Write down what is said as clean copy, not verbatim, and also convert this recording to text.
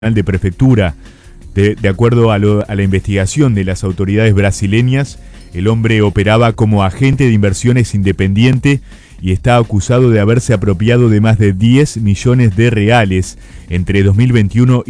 de prefectura. De acuerdo a la investigación de las autoridades brasileñas, el hombre operaba como agente de inversiones independiente y está acusado de haberse apropiado de más de 10 millones de reales entre 2021 y